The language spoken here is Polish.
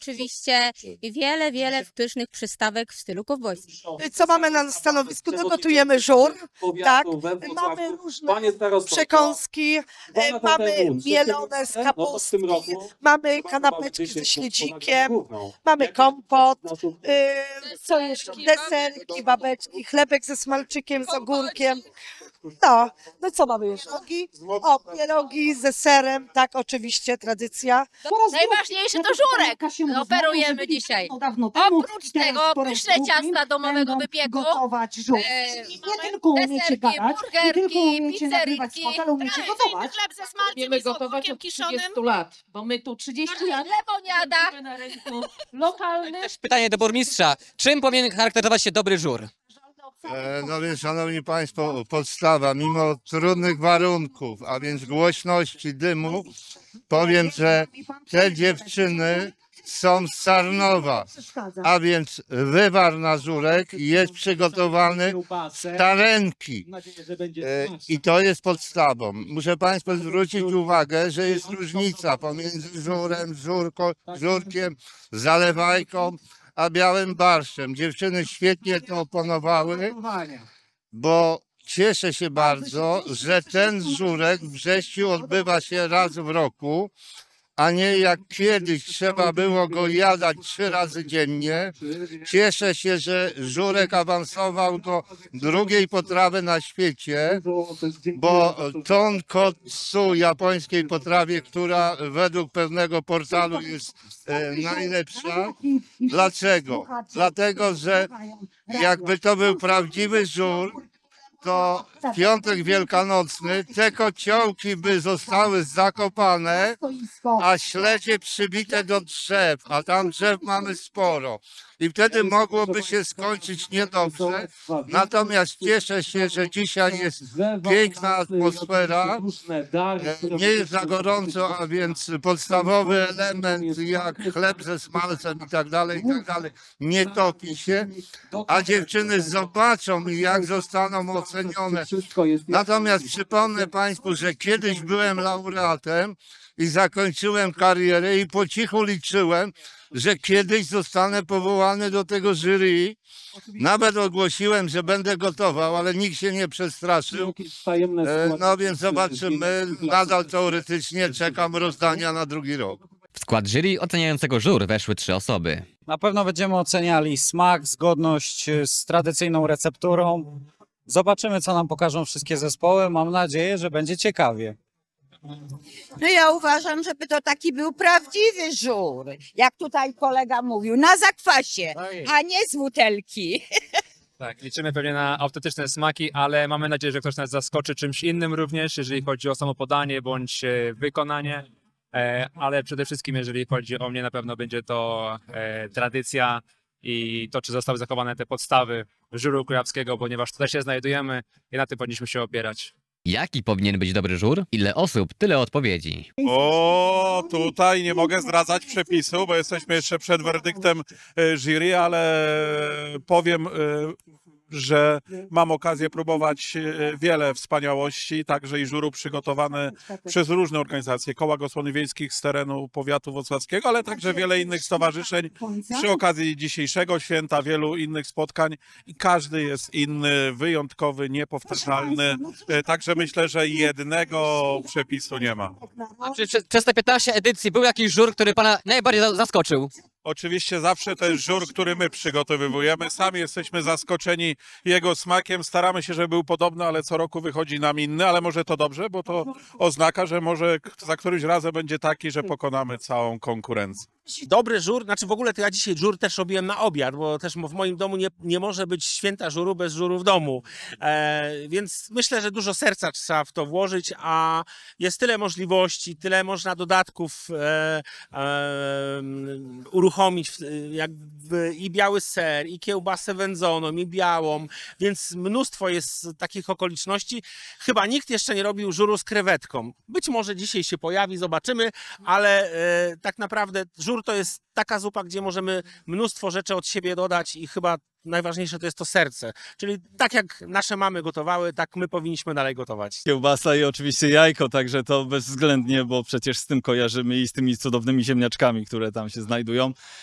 oczywiście wiele pysznych przystawek w stylu kowbojskim. Co mamy na stanowisku? No gotujemy żur, tak? Mamy różne przekąski, mamy mielone z kapustki, mamy kanapeczki ze śledzikiem, mamy kompot, co jeszcze? Deserki, babeczki, chlebek ze smalczykiem, z ogórkiem. No co mamy jeszcze? O, pierogi ze serem, tak, oczywiście, tradycja. Najważniejszy to żurek. Oferujemy dzisiaj. Oprócz tego pyszne ciasta domowego wypieku, Nie tylko umiecie gadać, nie tylko umiecie nagrywać z pizzerki, fotela, umiecie gotować. chleb ze smalcem Umiemy i z gotować ogórkiem od kiszonym, 30 lat, bo my tu 30 lat lemoniada. mamy na rynku lokalny. Pytanie do burmistrza. Czym powinien charakteryzować się dobry żur? No więc, szanowni państwo, podstawa, mimo trudnych warunków, a więc głośności, dymu, powiem, że te dziewczyny są z Sarnowa, a więc wywar na żurek jest przygotowany z tarenki i to jest podstawą. Muszę państwu zwrócić uwagę, że jest różnica pomiędzy żurem, żurkiem, zalewajką, a białym barszczem. Dziewczyny świetnie to oponowały, bo cieszę się bardzo, że ten żurek w Brześciu odbywa się raz w roku, a nie jak kiedyś trzeba było go jadać 3 razy dziennie. Cieszę się, że żurek awansował do drugiej potrawy na świecie, bo tonkotsu, japońskiej potrawie, która według pewnego portalu jest najlepsza. Dlaczego? Dlatego, że jakby to był prawdziwy żur, to w piątek wielkanocny te kociołki by zostały zakopane, a śledzie przybite do drzew, a tam drzew mamy sporo. I wtedy mogłoby się skończyć niedobrze. Natomiast cieszę się, że dzisiaj jest piękna atmosfera. Nie jest za gorąco, a więc podstawowy element jak chleb ze smalcem i tak dalej, nie topi się. A dziewczyny zobaczą, jak zostaną ocenione. Natomiast przypomnę państwu, że kiedyś byłem laureatem i zakończyłem karierę i po cichu liczyłem, że kiedyś zostanę powołany do tego jury. Nawet ogłosiłem, że będę gotował, ale nikt się nie przestraszył. No więc zobaczymy. Nadal teoretycznie czekam rozdania na drugi rok. W skład jury oceniającego żur weszły 3 osoby. Na pewno będziemy oceniali smak, zgodność z tradycyjną recepturą. Zobaczymy, co nam pokażą wszystkie zespoły. Mam nadzieję, że będzie ciekawie. No ja uważam, żeby to taki był prawdziwy żur, jak tutaj kolega mówił, na zakwasie, a nie z butelki. Tak, liczymy pewnie na autentyczne smaki, ale mamy nadzieję, że ktoś nas zaskoczy czymś innym również, jeżeli chodzi o samo podanie bądź wykonanie. Ale przede wszystkim, jeżeli chodzi o mnie, na pewno będzie to tradycja i to, czy zostały zachowane te podstawy żuru kujawskiego, ponieważ tutaj się znajdujemy i na tym powinniśmy się opierać. Jaki powinien być dobry żur? Ile osób, tyle odpowiedzi. O, tutaj nie mogę zdradzać przepisu, bo jesteśmy jeszcze przed werdyktem jury, ale powiem, że mam okazję próbować wiele wspaniałości, także i żuru przygotowane przez różne organizacje, koła gospodyń wiejskich z terenu powiatu włocławskiego, ale także wiele innych stowarzyszeń przy okazji dzisiejszego święta, wielu innych spotkań i każdy jest inny, wyjątkowy, niepowtarzalny, także myślę, że jednego przepisu nie ma. A przez te 15 edycji był jakiś żur, który pana najbardziej zaskoczył? Oczywiście zawsze to jest żur, który my przygotowujemy. Sami jesteśmy zaskoczeni jego smakiem. Staramy się, żeby był podobny, ale co roku wychodzi nam inny, ale może to dobrze, bo to oznacza, że może za którymś razem będzie taki, że pokonamy całą konkurencję. Dobry żur, znaczy w ogóle to ja dzisiaj żur też robiłem na obiad, bo też w moim domu nie może być święta żuru bez żuru w domu. Więc myślę, że dużo serca trzeba w to włożyć, a jest tyle możliwości, tyle można dodatków uruchomić, jakby i biały ser, i kiełbasę wędzoną, i białą, więc mnóstwo jest takich okoliczności. Chyba nikt jeszcze nie robił żuru z krewetką. Być może dzisiaj się pojawi, zobaczymy, ale tak naprawdę żur to jest taka zupa, gdzie możemy mnóstwo rzeczy od siebie dodać i chyba najważniejsze to jest to serce. Czyli tak jak nasze mamy gotowały, tak my powinniśmy dalej gotować. Kiełbasa i oczywiście jajko, także to bezwzględnie, bo przecież z tym kojarzymy i z tymi cudownymi ziemniaczkami, które tam się znajdują.